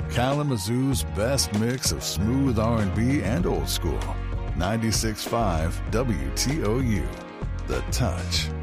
Kalamazoo's best mix of smooth R&B and old school. 96.5 WTOU. The Touch.